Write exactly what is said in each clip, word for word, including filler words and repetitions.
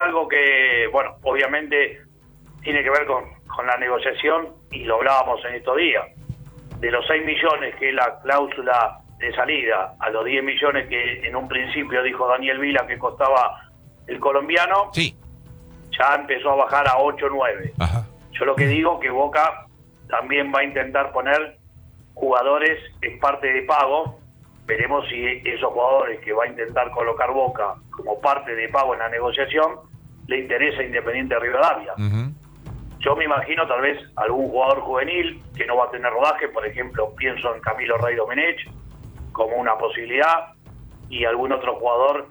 algo que, bueno, obviamente tiene que ver con, con la negociación, y lo hablábamos en estos días. De los seis millones que es la cláusula de salida a los diez millones que en un principio dijo Daniel Vila que costaba el colombiano, sí, ya empezó a bajar a ocho o nueve. Ajá. Yo lo que digo que Boca también va a intentar poner jugadores en parte de pago. Veremos si esos jugadores que va a intentar colocar Boca como parte de pago en la negociación le interesa a Independiente Rivadavia. Uh-huh. Yo me imagino tal vez algún jugador juvenil que no va a tener rodaje, por ejemplo, pienso en Camilo Rey Domenech como una posibilidad, y algún otro jugador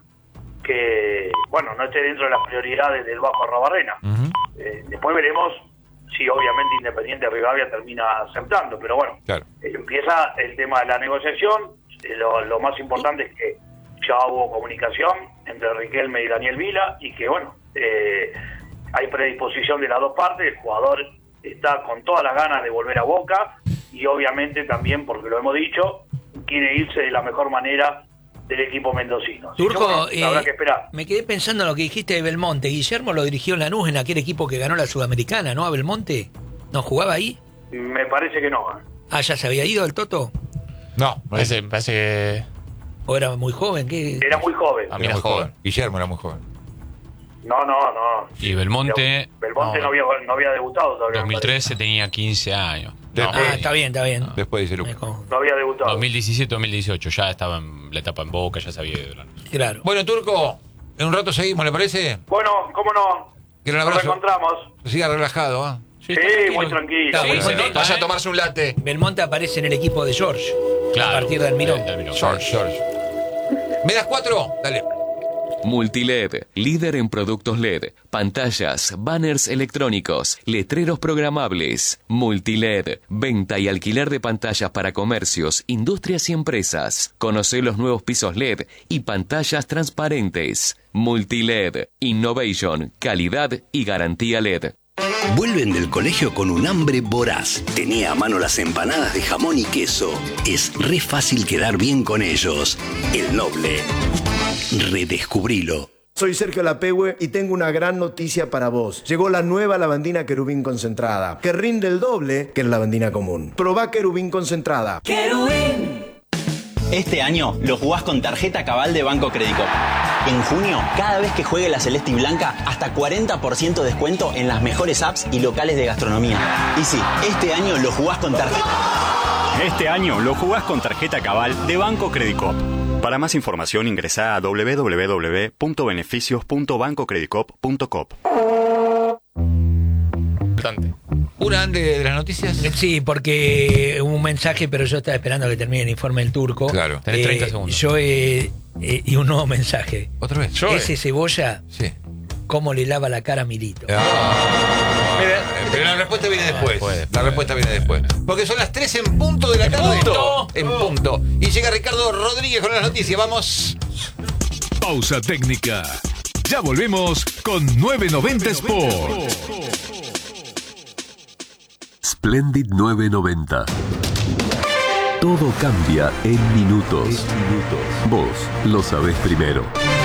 que, bueno, no esté dentro de las prioridades del Bajo Arrobarrena. Uh-huh. Eh, después veremos si obviamente Independiente Rivadavia termina aceptando, pero bueno, claro. eh, empieza el tema de la negociación. Eh, lo, lo más importante es que ya hubo comunicación entre Riquelme y Daniel Vila, y que bueno, eh, hay predisposición de las dos partes. El jugador está con todas las ganas de volver a Boca, y obviamente también, porque lo hemos dicho, quiere irse de la mejor manera del equipo mendocino. Turco, si no, bueno, habrá eh, que esperar. Me quedé pensando en lo que dijiste de Belmonte. Guillermo lo dirigió en Lanús, en aquel equipo que ganó la Sudamericana, ¿no? A Belmonte. ¿No jugaba ahí? Me parece que no. ¿eh? Ah, ¿ya se había ido el Toto? No, parece, parece que... ¿O era muy joven? ¿Qué? Era muy joven. A mí era muy joven. joven. Guillermo era muy joven. No, no, no. Y Belmonte... Belmonte no, no había, no había debutado todavía. dos mil trece tenía quince años. Después, No, Ah, está bien, está bien. Después dice Lucas. No había debutado. dos mil diecisiete dos mil dieciocho ya estaba en la etapa en Boca, ya sabía de Lanús. Claro. Bueno, Turco, en un rato seguimos, ¿le parece? Bueno, cómo no. Que un Nos abrazo. encontramos. Siga relajado, ¿ah? Sí, muy tranquilo. Está, Sí, bueno, se bueno, nota, Vaya ¿eh? a tomarse un latte. Belmonte aparece en el equipo de George. Claro. A partir de Almirón. De Almirón. George, George. ¿Me das cuatro? Dale. Multiled, líder en productos L E D, pantallas, banners electrónicos, letreros programables. Multiled, venta y alquiler de pantallas para comercios, industrias y empresas. Conoce los nuevos pisos L E D y pantallas transparentes. Multiled, innovation, calidad y garantía L E D. Vuelven del colegio con un hambre voraz. Tenía a mano las empanadas de jamón y queso. Es re fácil quedar bien con ellos. El Noble. Redescubrilo. Soy Sergio Lapehue y tengo una gran noticia para vos. Llegó la nueva lavandina Querubín concentrada, que rinde el doble que la lavandina común. Probá Querubín concentrada. ¡Querubín! Este año lo jugás con tarjeta Cabal de Banco Credicop. En junio, cada vez que juegue la Celeste y Blanca, hasta cuarenta por ciento de descuento en las mejores apps y locales de gastronomía. Y sí, este año lo jugás con tarjeta. Este año lo jugás con tarjeta Cabal de Banco Credicop. Para más información ingresá a doble u doble u doble u punto beneficios punto banco credicop punto com. ¿Una antes de las noticias? Sí, porque hubo un mensaje, pero yo estaba esperando que termine el informe del Turco. Claro. Tenés treinta Eh, segundos. Yo eh, eh, y un nuevo mensaje. ¿Otra vez? Yo, Ese Cebolla, Sí. ¿cómo le lava la cara a Milito? Ah. Mira, pero la respuesta viene después. Después, después. La respuesta viene después. Porque son las tres en punto de la tarde. punto? En punto. Y llega Ricardo Rodríguez con las noticias. Vamos. Pausa técnica. Ya volvemos con novecientos noventa Sport. Splendid novecientos noventa. Todo cambia en minutos. Vos lo sabés primero.